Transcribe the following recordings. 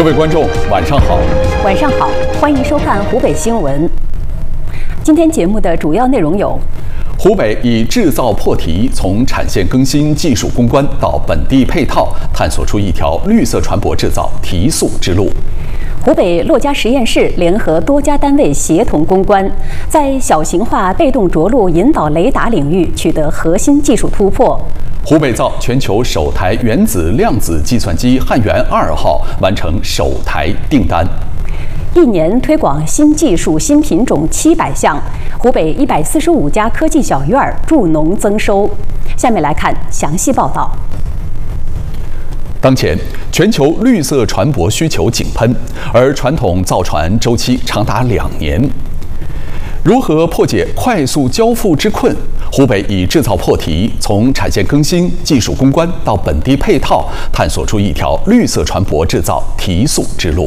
各位观众，晚上好。 晚上好，欢迎收看湖北新闻。今天节目的主要内容有： 湖北以制造破题，从产线更新、技术攻关到本地配套，探索出一条绿色船舶制造提速之路。 湖北洛嘉实验室联合多家单位协同攻关，在小型化被动着陆引导雷达领域取得核心技术突破。 湖北造全球首台原子量子计算机汉源2号完成首台订单。 一年推广新技术新品种700项，湖北145家科技小院助农增收。下面来看详细报道。 当前，全球绿色船舶需求井喷，而传统造船周期长达2年。如何破解快速交付之困？湖北以制造破题，从产线更新、技术攻关到本地配套，探索出一条绿色船舶制造提速之路。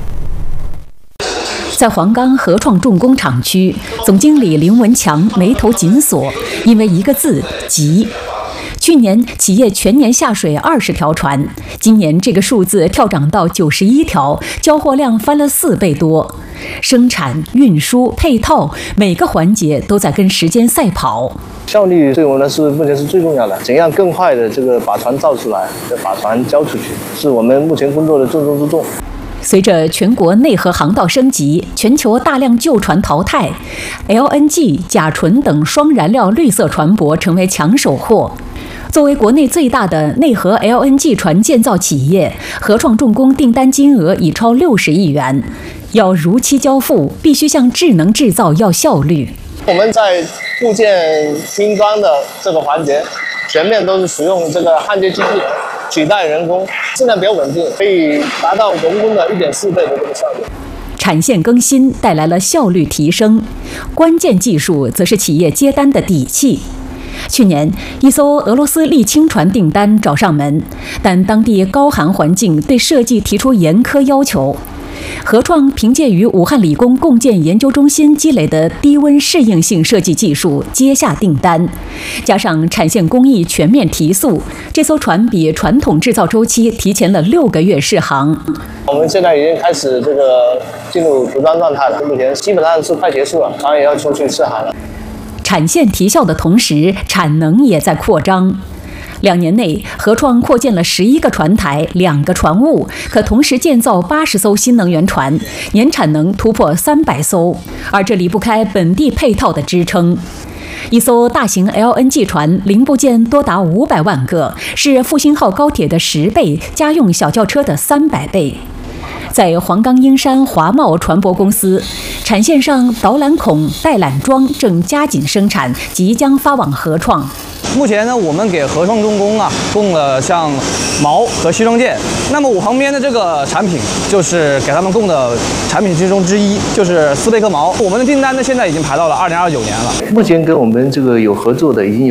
在黄冈合创重工厂区，总经理林文强眉头紧锁，因为一个字：急。去年企业全年下水20条船，今年这个数字跳涨到91条，交货量翻了4倍多。生产、运输、配套每个环节都在跟时间赛跑。 效率对我们来说目前是最重要的，怎样更快的把船造出来，再把船交出去，是我们目前工作的重中之重。 随着全国内河航道升级，全球大量旧船淘汰 ，LNG、甲醇等双燃料绿色船舶成为抢手货。作为国内最大的内河 LNG 船建造企业，合创重工订单金额已超60亿元。要如期交付，必须向智能制造要效率。 我们在部件拼装的这个环节，全面都是使用这个焊接机器取代人工，质量比较稳定，可以达到人工的1.4倍的这个效率。 产线更新带来了效率提升，关键技术则是企业接单的底气。去年，一艘俄罗斯沥青船订单找上门，但当地高寒环境对设计提出严苛要求。合创凭借与武汉理工共建研究中心积累的低温适应性设计技术接下订单，加上产线工艺全面提速，这艘船比传统制造周期提前了6个月试航。 我们现在已经开始进入组装状态了，目前基本上是快结束了，船也要出去试航了。 产线提效的同时，产能也在扩张。2年内，合创扩建了11个船台、2个船坞，可同时建造80艘新能源船，年产能突破300艘。而这离不开本地配套的支撑。一艘大型 LNG 船零部件多达500万个，是复兴号高铁的10倍，家用小轿车的300倍。在黄冈英山华贸船舶公司，产线上导览孔、带缆桩正加紧生产，即将发往合创。 目前呢，我们给合创重工供了像锚和西装件。那么我旁边的这个产品就是给他们供的产品之中之一，就是斯贝克锚。我们的订单呢，现在已经排到了2029年了。 目前跟我们有合作的已经有